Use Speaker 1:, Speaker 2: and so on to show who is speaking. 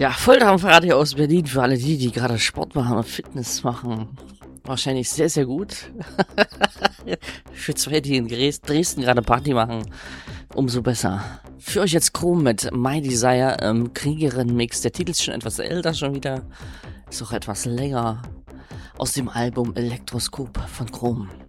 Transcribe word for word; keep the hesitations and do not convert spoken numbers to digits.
Speaker 1: Ja, Volldampfradio aus Berlin für alle die, die gerade Sport machen und Fitness machen. Wahrscheinlich sehr, sehr gut. Für zwei, die in Dresden gerade Party machen, umso besser. Für euch jetzt Chrome mit My Desire im Kriegerin-Mix. Der Titel ist schon etwas älter schon wieder. Ist auch etwas länger. Aus dem Album Elektroskop von Chrome.